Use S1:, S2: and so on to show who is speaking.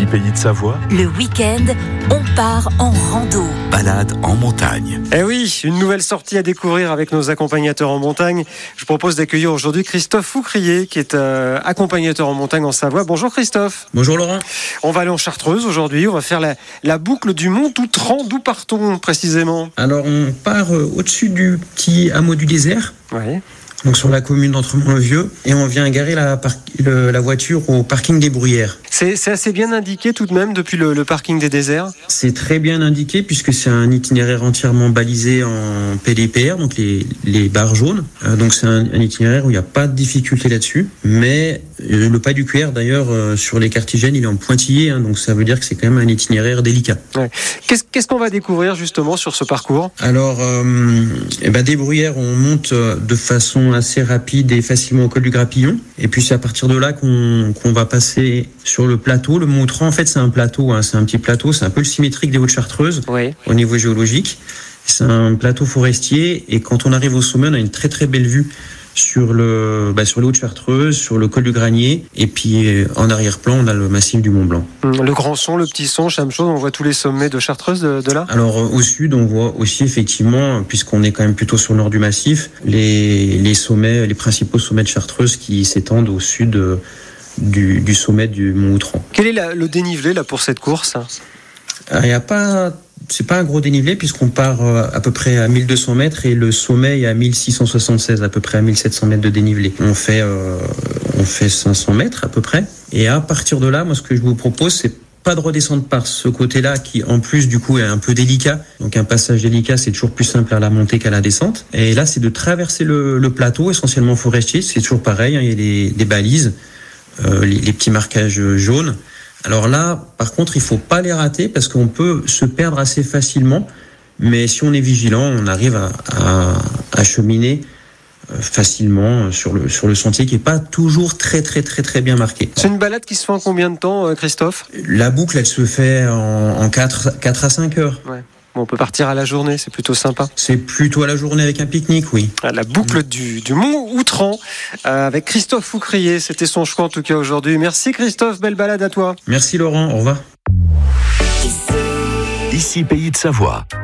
S1: Ici Pays de Savoie,
S2: Le week-end, on part en rando.
S1: balade en montagne.
S3: Eh oui, une nouvelle sortie à découvrir avec nos accompagnateurs en montagne. Je propose d'accueillir aujourd'hui Christophe Foucrier, qui est accompagnateur en montagne en Savoie. Bonjour Christophe.
S4: Bonjour Laurent.
S3: On va aller en Chartreuse aujourd'hui. On va faire la boucle du Mont Outran. D'où partons précisément?
S4: Alors on part au-dessus du petit hameau du désert,
S3: Oui.
S4: donc sur la commune d'Entremont-le-Vieux, et on vient garer la voiture au parking des Bruyères.
S3: C'est assez bien indiqué tout de même depuis le parking des déserts.
S4: C'est très bien indiqué puisque c'est un itinéraire entièrement balisé en PDPR, donc les barres jaunes. Donc c'est un itinéraire où il n'y a pas de difficulté là-dessus. Mais le pas du QR d'ailleurs sur les cartigènes, il est en pointillé, donc ça veut dire que c'est quand même un itinéraire délicat.
S3: Ouais. Qu'est-ce qu'on va découvrir justement sur ce parcours?
S4: Alors, des Bruyères, on monte de façon assez rapide et facilement au col du Grappillon. Et puis c'est à partir de là qu'on va passer sur le plateau. Le Mont Outran, en fait, c'est un plateau, c'est un petit plateau, c'est un peu le symétrique des Hautes-Chartreuses
S3: Oui.
S4: au niveau géologique. C'est un plateau forestier et quand on arrive au sommet, on a une très très belle vue sur les Hautes-Chartreuses, sur le col du Granier, et puis en arrière-plan, on a le massif du Mont Blanc.
S3: Le Grand Son, le Petit Son, Chamechaude, on voit tous les sommets de Chartreuse de là.
S4: Alors au sud, on voit aussi effectivement, puisqu'on est quand même plutôt sur le nord du massif, les sommets, les principaux sommets de Chartreuse qui s'étendent au sud du sommet du Mont Outran.
S3: Quel est le dénivelé là pour cette course?
S4: C'est pas un gros dénivelé puisqu'on part à peu près à 1200 mètres et le sommet est à 1676, à peu près à 1700 mètres de dénivelé. On fait 500 mètres à peu près. Et à partir de là, moi, ce que je vous propose, c'est pas de redescendre par ce côté-là qui, en plus, du coup, est un peu délicat. Donc, un passage délicat, c'est toujours plus simple à la montée qu'à la descente. Et là, c'est de traverser le plateau, essentiellement forestier. C'est toujours pareil, il y a des balises, les petits marquages jaunes. Alors là, par contre, il faut pas les rater parce qu'on peut se perdre assez facilement. Mais si on est vigilant, on arrive à cheminer facilement sur le sentier qui est pas toujours très très très très bien marqué.
S3: C'est une balade qui se fait en combien de temps, Christophe?
S4: La boucle, elle se fait en 4 à 5 heures.
S3: Ouais. Bon, on peut partir à la journée, c'est plutôt sympa.
S4: C'est plutôt à la journée avec un pique-nique, oui.
S3: La boucle du Mont Outran avec Christophe Foucrier, c'était son choix en tout cas aujourd'hui. Merci Christophe, belle balade à toi.
S4: Merci Laurent, au revoir.
S1: Ici Pays de Savoie.